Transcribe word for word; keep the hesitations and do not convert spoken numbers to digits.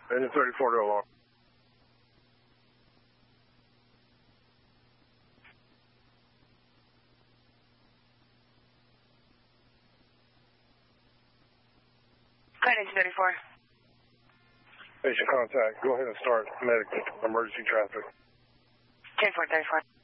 Engine thirty-four to alarm. Go ahead, engine thirty-four. Patient contact. Go ahead and start medic emergency traffic. ten four thirty-four.